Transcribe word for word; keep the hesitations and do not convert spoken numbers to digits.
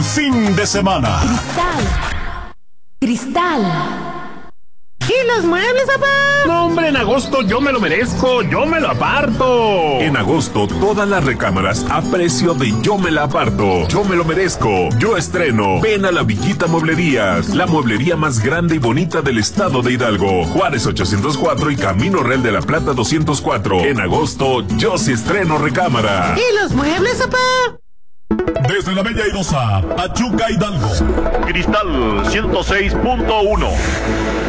fin de semana. Cristal. Cristal. ¿Y los muebles, papá? No, hombre, en agosto yo me lo merezco, yo me lo aparto. En agosto, todas las recámaras a precio de yo me la aparto. Yo me lo merezco, yo estreno. Ven a la Villita Mueblerías, la mueblería más grande y bonita del estado de Hidalgo. Juárez ochocientos cuatro y Camino Real de la Plata doscientos cuatro. En agosto, yo sí estreno recámara. ¿Y los muebles, papá? Desde la Bella Airosa, Pachuca, Hidalgo. Cristal ciento seis punto uno.